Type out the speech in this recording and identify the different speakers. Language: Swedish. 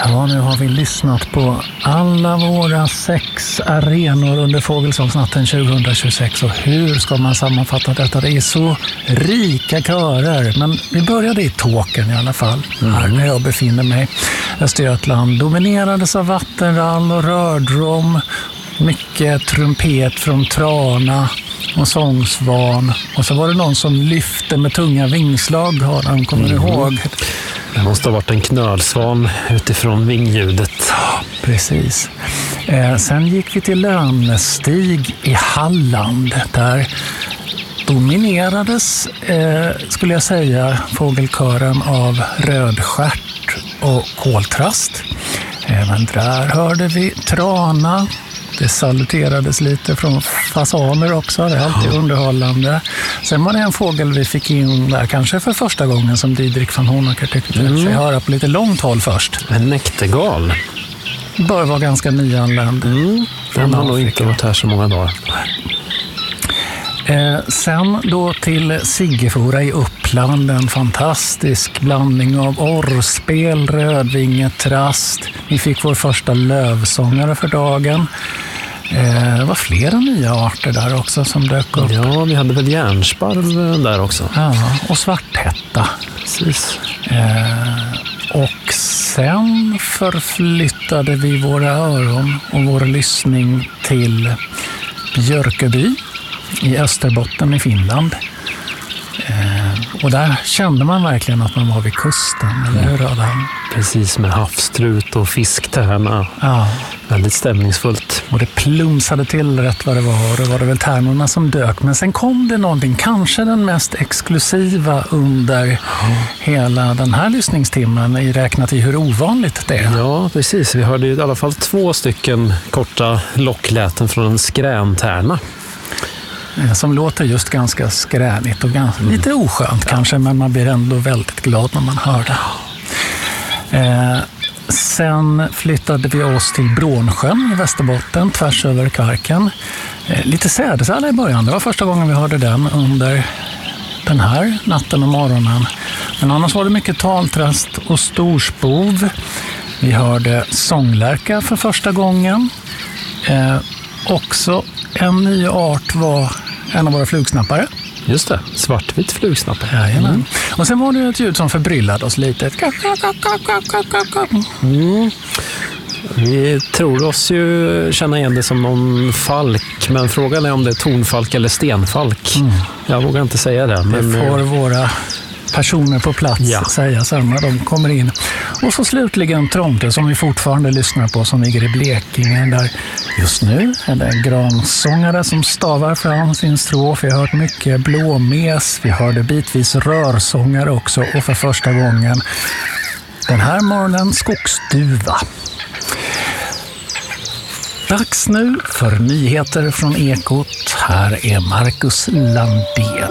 Speaker 1: Ja, nu har vi lyssnat på alla våra 6 arenor under Fågelsångsnatten 2026 och hur ska man sammanfatta detta? Det är så rika körer, men vi började i Tåkern i alla fall, här där jag befinner mig. Östergötland dominerades av vattenrall och rördrom, mycket trumpet från Trana och sångsvan, och så var det någon som lyfte med tunga vingslag, har han kommer ihåg.
Speaker 2: Det måste ha varit en knölsvan utifrån vingljudet.
Speaker 1: Ja, precis. Sen gick vi till Lönestig i Halland. Där dominerades, skulle jag säga, fågelkören av rödstjärt och koltrast. Även där hörde vi Trana. Det saluterades lite från fasaner också, det är alltid underhållande. Sen var det en fågel vi fick in där, kanske för första gången, som Didrik van Honacker tyckte sig höra på lite långt håll först.
Speaker 2: En näktergal.
Speaker 1: Bör vara ganska nyanländ.
Speaker 2: Den har nog inte varit här så många dagar.
Speaker 1: Sen då till Siggefora i Uppland, en fantastisk blandning av orrspel, rödvingetrast. Vi fick vår första lövsångare för dagen. Det var flera nya arter där också som dök upp.
Speaker 2: Ja, vi hade väl järnsparv där också.
Speaker 1: Ja, och svarthätta.
Speaker 2: Precis.
Speaker 1: Och sen förflyttade vi våra öron och vår lyssning till Björköby i Österbotten i Finland. Och där kände man verkligen att man var vid kusten, eller hur Adam?
Speaker 2: Precis, med havstrut och fisktärna.
Speaker 1: Ja.
Speaker 2: Väldigt stämningsfullt.
Speaker 1: Och det plumsade till rätt vad det var, och det var det väl tärnorna som dök. Men sen kom det någonting, kanske den mest exklusiva under hela den här lyssningstimmen, i räknat i hur ovanligt det är.
Speaker 2: Ja, precis. Vi hörde i alla fall 2 stycken korta lockläten från en skräntärna.
Speaker 1: Som låter just ganska skränigt och lite oskönt kanske, men man blir ändå väldigt glad när man hör det. Sen flyttade vi oss till Brånsjön i Västerbotten, tvärs över Kvarken. Lite sädesärla i början, det var första gången vi hörde den under den här natten och morgonen. Men annars var det mycket taltrast och storspov. Vi hörde sånglärka för första gången. Också en ny art var en av våra flugsnappare.
Speaker 2: Just det, svartvit flugsnappare.
Speaker 1: Jajamän. Och sen var det ett ljud som förbryllade oss lite.
Speaker 2: Vi tror oss ju känna igen det som någon falk, men frågan är om det är tonfalk eller stenfalk. Jag vågar inte säga det. Men
Speaker 1: det får våra personer på plats säga sen när de kommer in. Och så slutligen Tromte, som vi fortfarande lyssnar på, som ligger i Blekinge. Där just nu är det en gransångare som stavar fram sin strof. Vi har hört mycket blåmes, vi hörde bitvis rörsångare också, och för första gången den här morgonen skogsduva. Dags nu för nyheter från Ekot. Här är Marcus Landén.